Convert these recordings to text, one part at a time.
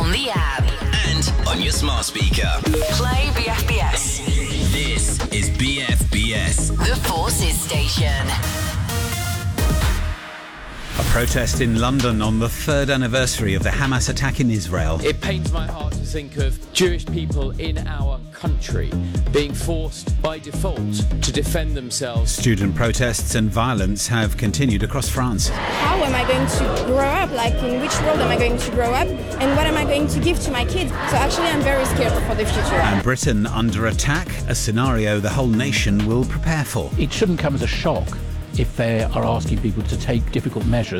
on the app and on your smart speaker. Play BFBS. This is BFBS, The Forces Station. A protest in London on the third anniversary of the Hamas attack in Israel. It pains my heart to think of Jewish people in our country being forced by default to defend themselves. Student protests and violence have continued across France. How am I going to grow up? Like, in which world am I going to grow up? And what am I going to give to my kids? So actually, I'm very scared for the future. And Britain under attack, a scenario the whole nation will prepare for. It shouldn't come as a shock if they are asking people to take difficult measures.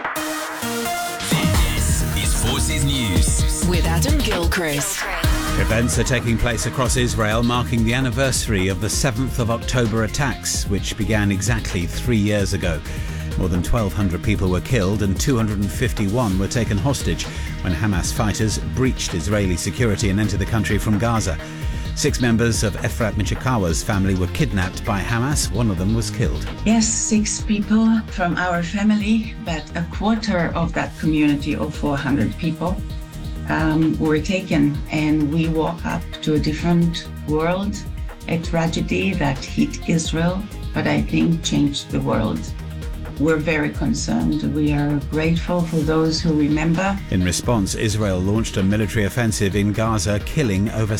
This is Forces News with Adam Gilchrist. Events are taking place across Israel marking the anniversary of the 7th of October attacks, which began exactly 3 years ago. More than 1,200 people were killed and 251 were taken hostage when Hamas fighters breached Israeli security and entered the country from Gaza. 6 members of Efrat Michikawa's family were kidnapped by Hamas. One of them was killed. Yes, 6 people from our family, but a quarter of that community of 400 people were taken, and we woke up to a different world, a tragedy that hit Israel, but I think changed the world. We're very concerned. We are grateful for those who remember. In response, Israel launched a military offensive in Gaza, killing over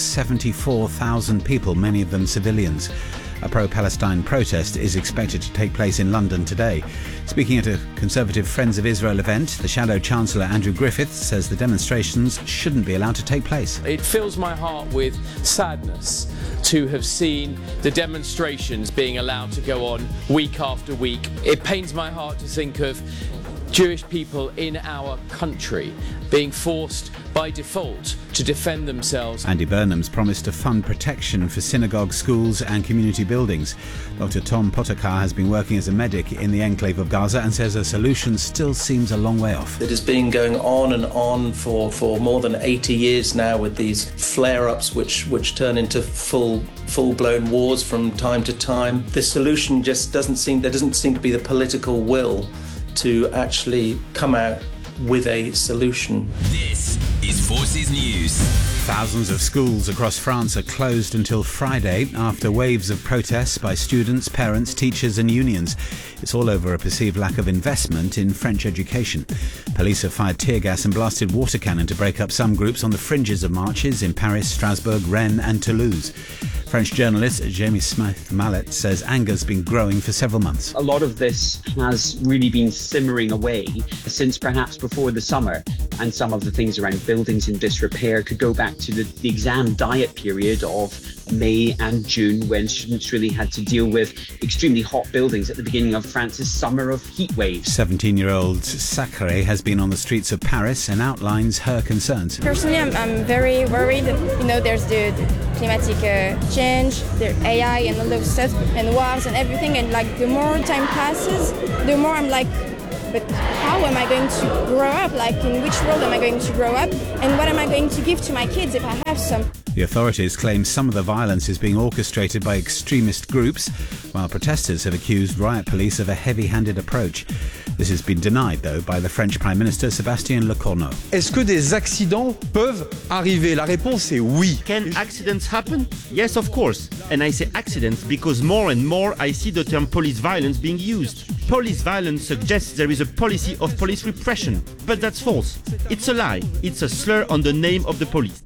74,000 people, many of them civilians. A pro-Palestine protest is expected to take place in London today. Speaking at a Conservative Friends of Israel event, the Shadow Chancellor Andrew Griffiths says the demonstrations shouldn't be allowed to take place. It fills my heart with sadness to have seen the demonstrations being allowed to go on week after week. It pains my heart to think of Jewish people in our country being forced by default to defend themselves. Andy Burnham's promised to fund protection for synagogues, schools and community buildings. Dr. Tom Potokar has been working as a medic in the enclave of Gaza and says a solution still seems a long way off. It has been going on and on for more than 80 years now, with these flare-ups which turn into full-blown wars from time to time. The solution just doesn't seem to be the political will to actually come out with a solution. This is Forces News. Thousands of schools across France are closed until Friday after waves of protests by students, parents, teachers and unions. It's all over a perceived lack of investment in French education. Police have fired tear gas and blasted water cannon to break up some groups on the fringes of marches in Paris, Strasbourg, Rennes and Toulouse. French journalist Jamie Smith-Mallet says anger's been growing for several months. A lot of this has really been simmering away since perhaps before the summer, and some of the things around buildings in disrepair could go back to the exam diet period of May and June, when students really had to deal with extremely hot buildings at the beginning of France's summer of heat waves. 17-year-old Sacre has been on the streets of Paris and outlines her concerns. Personally, I'm very worried. You know, there's the climatic change, the AI and all those stuff, and wars and everything. And like, the more time passes, the more I'm like, but how am I going to grow up? Like, in which world am I going to grow up? And what am I going to give to my kids if I have some? The authorities claim some of the violence is being orchestrated by extremist groups, while protesters have accused riot police of a heavy-handed approach. This has been denied, though, by the French Prime Minister Sébastien Lecornu. Est-ce que des accidents peuvent arriver? La réponse est oui. Can accidents happen? Yes, of course. And I say accidents because more and more I see the term police violence being used. Police violence suggests there is a policy of police repression, but that's false. It's a lie. It's a slur on the name of the police.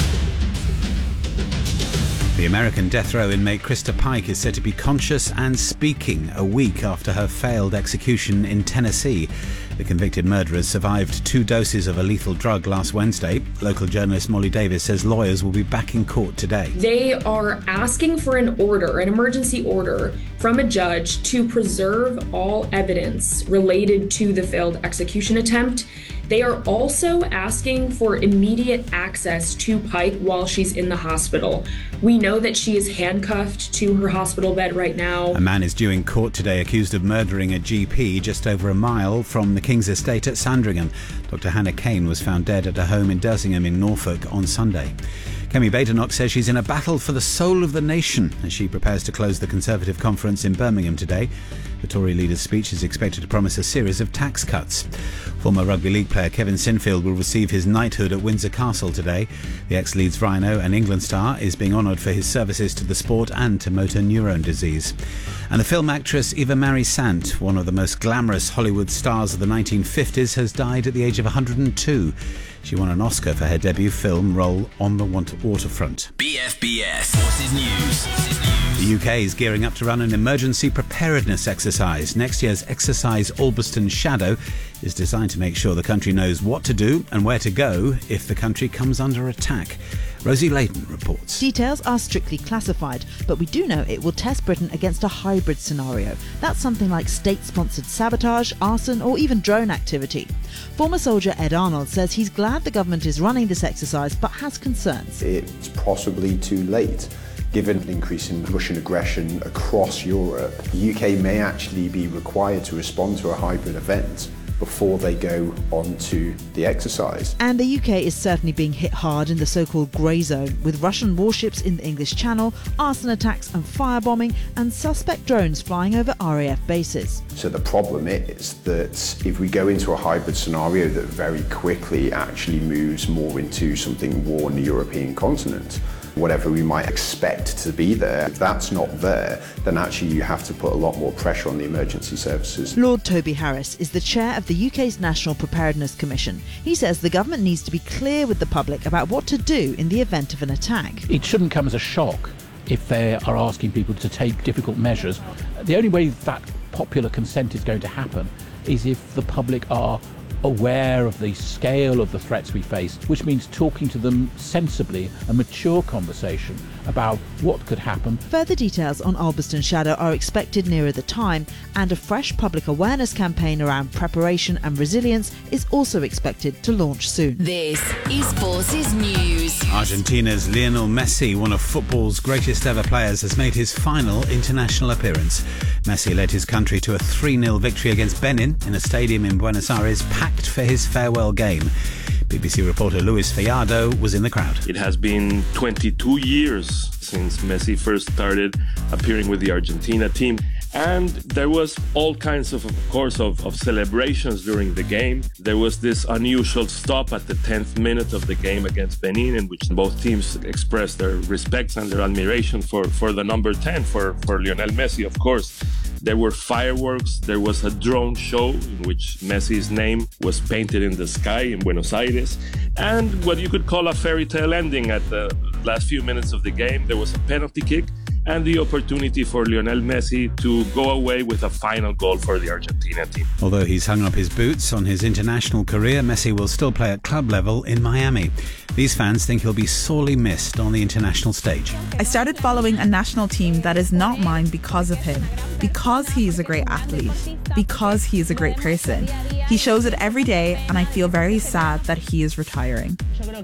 The American death row inmate Krista Pike is said to be conscious and speaking a week after her failed execution in Tennessee. The convicted murderer survived 2 doses of a lethal drug last Wednesday. Local journalist Molly Davis says lawyers will be back in court today. They are asking for an order, an emergency order, from a judge to preserve all evidence related to the failed execution attempt. They are also asking for immediate access to Pike while she's in the hospital. We know that she is handcuffed to her hospital bed right now. A man is due in court today accused of murdering a GP just over a mile from the King's Estate at Sandringham. Dr Hannah Kane was found dead at a home in Dersingham in Norfolk on Sunday. Kemi Badenoch says she's in a battle for the soul of the nation as she prepares to close the Conservative conference in Birmingham today. The Tory leader's speech is expected to promise a series of tax cuts. Former rugby league player Kevin Sinfield will receive his knighthood at Windsor Castle today. The ex-Leeds Rhino and England star is being honoured for his services to the sport and to motor neurone disease. And the film actress Eva Marie Sant, one of the most glamorous Hollywood stars of the 1950s, has died at the age of 102. She won an Oscar for her debut film role On the Waterfront. BFBS Forces News. The UK is gearing up to run an emergency preparedness exercise. Next year's exercise Alberston Shadow is designed to make sure the country knows what to do and where to go if the country comes under attack. Rosie Layton reports. Details are strictly classified, but we do know it will test Britain against a hybrid scenario. That's something like state-sponsored sabotage, arson or even drone activity. Former soldier Ed Arnold says he's glad the government is running this exercise but has concerns. It's possibly too late. Given an increase in Russian aggression across Europe, the UK may actually be required to respond to a hybrid event before they go on to the exercise. And the UK is certainly being hit hard in the so-called grey zone, with Russian warships in the English Channel, arson attacks and firebombing, and suspect drones flying over RAF bases. So the problem is that if we go into a hybrid scenario that very quickly actually moves more into something war on the European continent, whatever we might expect to be there, if that's not there, then actually you have to put a lot more pressure on the emergency services. Lord Toby Harris is the chair of the UK's National Preparedness Commission. He says the government needs to be clear with the public about what to do in the event of an attack. It shouldn't come as a shock if they are asking people to take difficult measures. The only way that popular consent is going to happen is if the public are aware of the scale of the threats we face, which means talking to them sensibly, a mature conversation about what could happen. Further details on Alberston Shadow are expected nearer the time, and a fresh public awareness campaign around preparation and resilience is also expected to launch soon. This is Forces News. Argentina's Lionel Messi, one of football's greatest ever players, has made his final international appearance. Messi led his country to a 3-0 victory against Benin in a stadium in Buenos Aires packed for his farewell game. BBC reporter Luis Fiado was in the crowd. It has been 22 years since Messi first started appearing with the Argentina team. And there was all kinds of course, of celebrations during the game. There was this unusual stop at the 10th minute of the game against Benin, in which both teams expressed their respects and their admiration for the number 10, for Lionel Messi, of course. There were fireworks, there was a drone show in which Messi's name was painted in the sky in Buenos Aires, and what you could call a fairy tale ending at the last few minutes of the game. There was a penalty kick and the opportunity for Lionel Messi to go away with a final goal for the Argentina team. Although he's hung up his boots on his international career, Messi will still play at club level in Miami. These fans think he'll be sorely missed on the international stage. I started following a national team that is not mine because of him, because he is a great athlete, because he is a great person. He shows it every day, and I feel very sad that he is retiring.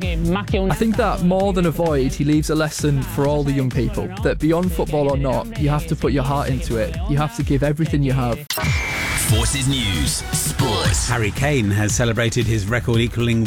I think that more than a void, he leaves a lesson for all the young people, that beyond football or not, you have to put your heart into it. You have to give everything you have. Forces News Sports. Harry Kane has celebrated his record-equalling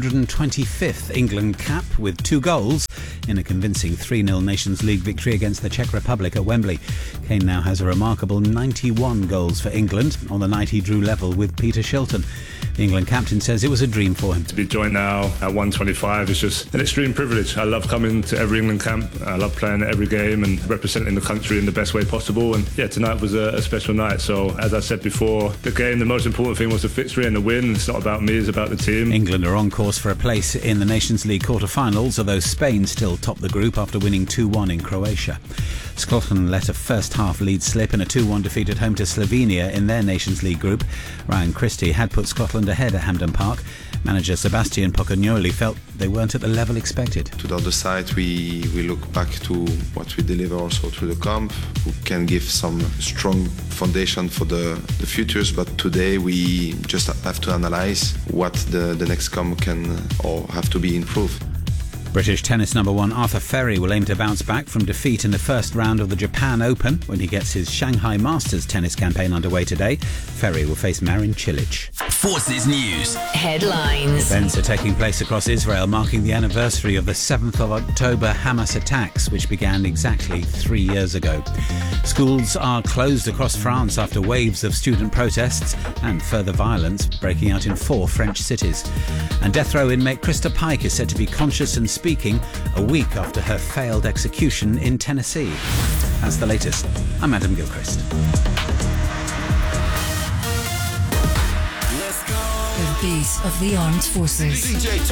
125th England cap with 2 goals in a convincing 3-0 Nations League victory against the Czech Republic at Wembley. Kane now has a remarkable 91 goals for England. On the night he drew level with Peter Shilton. The England captain says it was a dream for him. To be joined now at 125 is just an extreme privilege. I love coming to every England camp. I love playing at every game and representing the country in the best way possible. And yeah, tonight was a special night. So as I said before, the game, the most important thing was the victory and the win. It's not about me, it's about the team. England are on course for a place in the Nations League quarter-finals, although Spain still top the group after winning 2-1 in Croatia. Scotland let a first-half lead slip in a 2-1 defeat at home to Slovenia in their Nations League group. Ryan Christie had put Scotland ahead at Hampden Park. Manager Sebastian Pocagnoli felt they weren't at the level expected. To the other side, we look back to what we deliver also through the camp, who can give some strong foundation for the futures, but today we just have to analyze what the next camp can or have to be improved. British tennis number one Arthur Ferry will aim to bounce back from defeat in the first round of the Japan Open when he gets his Shanghai Masters tennis campaign underway today. Ferry will face Marin Cilic. Forces News. Headlines. Events are taking place across Israel, marking the anniversary of the 7th of October Hamas attacks, which began exactly 3 years ago. Schools are closed across France after waves of student protests and further violence breaking out in 4 French cities. And death row inmate Krista Pike is said to be conscious and speaking a week after her failed execution in Tennessee. That's the latest. I'm Adam Gilchrist. The beat of the armed forces.